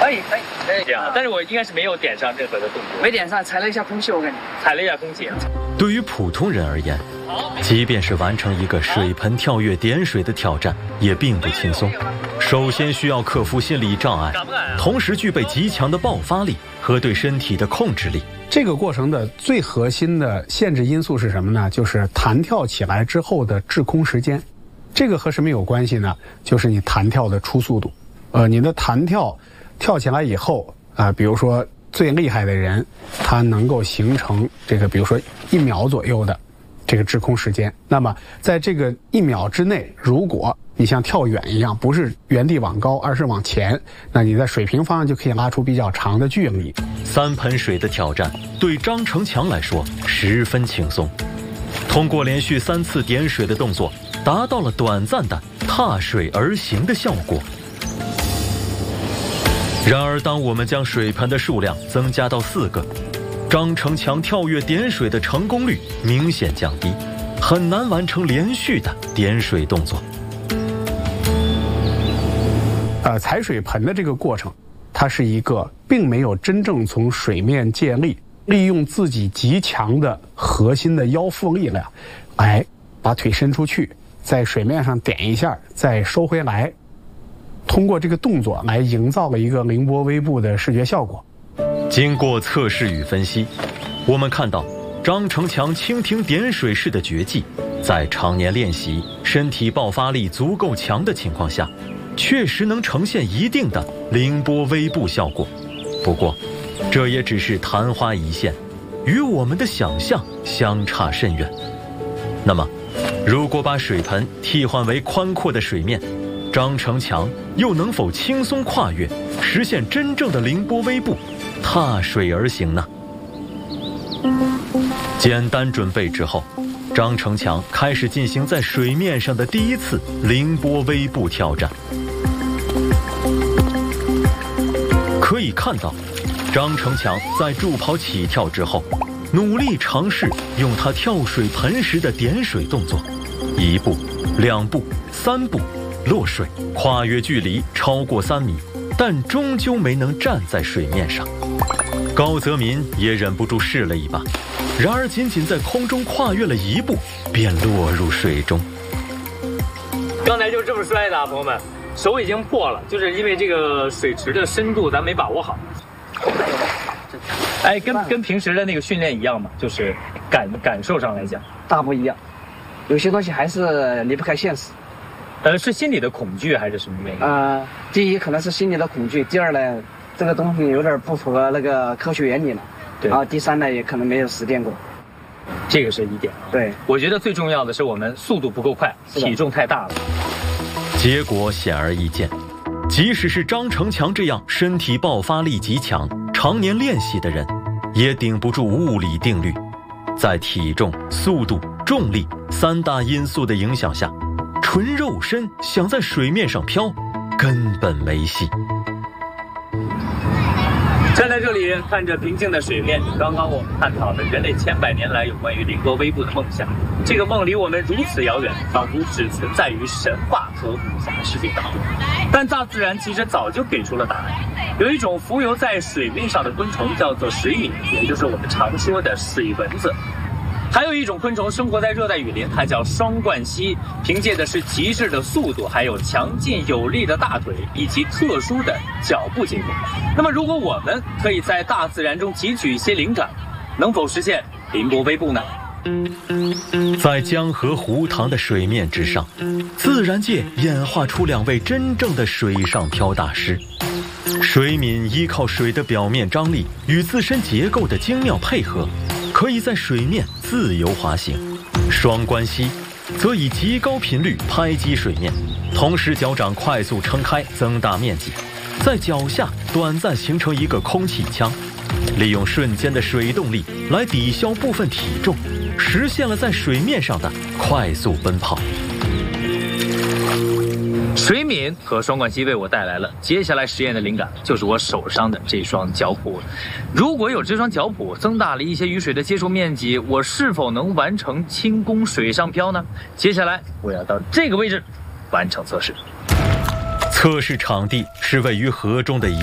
可以。 这样，但是我应该是没有点上任何的动作， 没点上，踩了一下空气，我跟你踩了一下空气。 对于普通人而言，即便是完成一个水盆跳跃点水的挑战，也并不轻松。首先需要克服心理障碍，同时具备极强的爆发力和对身体的控制力。 这个过程的最核心的限制因素是什么呢？就是弹跳起来之后的滞空时间。这个和什么有关系呢？就是你弹跳的初速度。你的弹跳起来以后比如说最厉害的人，他能够形成这个比如说1秒左右的这个滞空时间。那么在这个1秒之内，如果你像跳远一样，不是原地往高，而是往前，那你在水平方向就可以拉出比较长的距离。 3盆水的挑战对张成强来说十分轻松，通过连续3次点水的动作，达到了短暂的踏水而行的效果。然而当我们将水盆的数量增加到4个，张成强跳跃点水的成功率明显降低，很难完成连续的点水动作。 踩水盆的这个过程，它是一个并没有真正从水面借力，利用自己极强的核心的腰腹力量，来把腿伸出去，在水面上点一下，再收回来。通过这个动作来营造了一个凌波微步的视觉效果。 经过测试与分析，我们看到张成强蜻蜓点水式的绝技，在常年练习、身体爆发力足够强的情况下，确实能呈现一定的凌波微步效果。不过，这也只是昙花一现，与我们的想象相差甚远。那么，如果把水盆替换为宽阔的水面，张成强又能否轻松跨越，实现真正的凌波微步，踏水而行呢？简单准备之后，张成强开始进行在水面上的第1次凌波微步挑战。可以看到，张成强在助跑起跳之后，努力尝试用他跳水盆时的点水动作，1步、2步、3步落水，跨越距离超过3米，但终究没能站在水面上。高泽民也忍不住试了一把，然而仅仅在空中跨越了1步，便落入水中。 刚才就是这么摔的，朋友们，手已经破了，就是因为这个水池的深度咱没把握好。哎，跟平时的那个训练一样嘛，就是感受上来讲， 大不一样。有些东西还是离不开现实。 是心理的恐惧还是什么原因？ 第一可能是心理的恐惧，第二呢，这个东西有点不符合那个科学原理了。 对。 然后第三呢，也可能没有实践过。 这个是一点。 对， 我觉得最重要的是我们速度不够快，体重太大了。 结果显而易见，即使是张成强这样身体爆发力极强、常年练习的人，也顶不住物理定律。在体重、速度、重力3大因素的影响下，纯肉身想在水面上飘，根本没戏。 站在这里看着平静的水面，刚刚我们探讨了人类千百年来有关于凌波微步的梦想。这个梦离我们如此遥远，仿佛只存在于神话和武侠世界当中。但大自然其实早就给出了答案。有一种浮游在水面上的昆虫叫做水螟，也就是我们常说的水蚊子。还有一种昆虫生活在热带雨林，它叫双冠蜥，凭借的是极致的速度，还有强劲有力的大腿以及特殊的脚步结构。那么如果我们可以在大自然中汲取一些灵感，能否实现凌波微步呢？ 在江河湖塘的水面之上，自然界演化出2位真正的水上漂大师。水螟依靠水的表面张力与自身结构的精妙配合，可以在水面自由滑行。双冠蜥则以极高频率拍击水面，同时脚掌快速撑开增大面积，在脚下短暂形成一个空气腔，利用瞬间的水动力来抵消部分体重，实现了在水面上的快速奔跑。 水螟和双冠蜥为我带来了接下来实验的灵感，就是我手上的这双脚蹼。如果有这双脚蹼增大了一些与水的接触面积，我是否能完成轻功水上漂呢？接下来我要到这个位置完成测试。 测试场地是位于河中的一